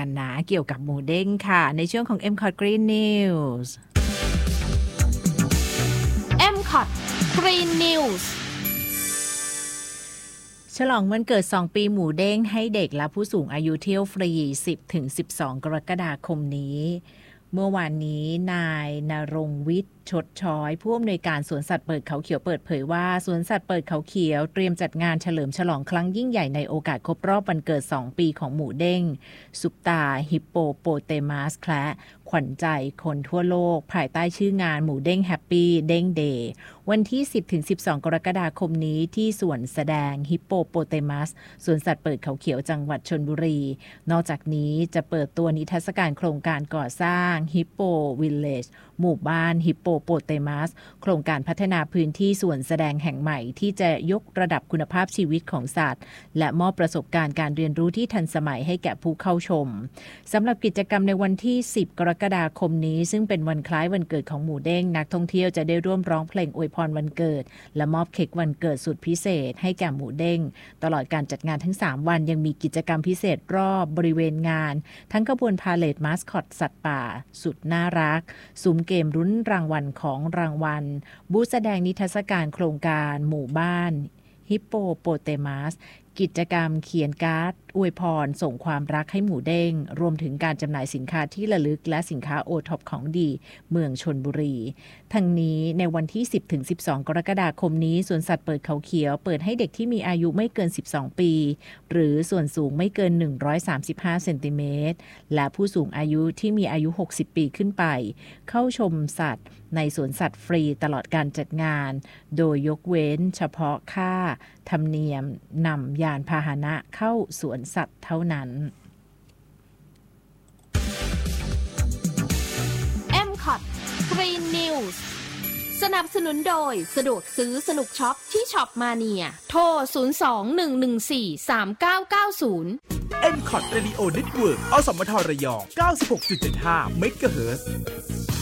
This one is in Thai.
กันนะเกี่ยวกับหมูเด้งค่ะในช่วงของ MCOT Green News MCOT Green News ฉลองวันเกิด2ปีหมูเด้งให้เด็กและผู้สูงอายุเที่ยวฟรี 10-12 กรกฎาคมนี้เมื่อวานนี้นายณรงค์วิทย์ชดช้อยผู้อำนวยการสวนสัตว์เปิดเขาเขียวเปิดเผยว่าสวนสัตว์เปิดเขาเขียวเตรียมจัดงานเฉลิมฉลองครั้งยิ่งใหญ่ในโอกาสครบรอบวันเกิด2ปีของหมูเด้งซุปตาฮิปโปโปเตมัสแคระขวัญใจคนทั่วโลกภายใต้ชื่องานหมูเด้งแฮปปี้เด้งเดย์วันที่ 10-12 กรกฎาคมนี้ที่สวนแสดงฮิปโปโปเตมัสสวนสัตว์เปิดเขาเขียวจังหวัดชลบุรีนอกจากนี้จะเปิดตัวนิทรรศการโครงการก่อสร้างฮิปโปวิลเลจหมู่บ้านฮิปโปโปเตมัสโครงการพัฒนาพื้นที่ส่วนแสดงแห่งใหม่ที่จะยกระดับคุณภาพชีวิตของสัตว์และมอบประสบการณ์การเรียนรู้ที่ทันสมัยให้แก่ผู้เข้าชมสำหรับกิจกรรมในวันที่10กรกฎาคมนี้ซึ่งเป็นวันคล้ายวันเกิดของหมูเด้งนักท่องเที่ยวจะได้ร่วมร้องเพลงอวยพรวันเกิดและมอบเค้กวันเกิดสุดพิเศษให้แก่หมูเด้งตลอดการจัดงานทั้ง3วันยังมีกิจกรรมพิเศษรอบบริเวณงานทั้งขบวนพาเลทมาสคอตสัตว์ป่าสุดน่ารักซุ้มเกมรุ้นรางวัลของรางวัลบูธแสดงนิทรรศการโครงการหมู่บ้านฮิปโปโปเตมัสกิจกรรมเขียนการ์ดอวยพรส่งความรักให้หมูเด้งรวมถึงการจำหน่ายสินค้าที่ระลึกและสินค้าโอท็อปของดีเมืองชลบุรีทั้งนี้ในวันที่ 10-12 กรกฎาคมนี้สวนสัตว์เปิดเขาเขียวเปิดให้เด็กที่มีอายุไม่เกิน12ปีหรือส่วนสูงไม่เกิน135เซนติเมตรและผู้สูงอายุที่มีอายุ60ปีขึ้นไปเข้าชมสัตว์ในสวนสัตว์ฟรีตลอดการจัดงานโดยยกเว้นเฉพาะค่าธรรมเนียมนำยานพาหนะเข้าสวนสัตว์เท่านั้น MCOT Green News สนับสนุนโดยสะดวกซื้อสนุกช็อปที่ช็อปมาเนียโทร 02-114-3990 MCOT Radio Network อสมทระยอง 96.75 เมกะเฮิรตซ์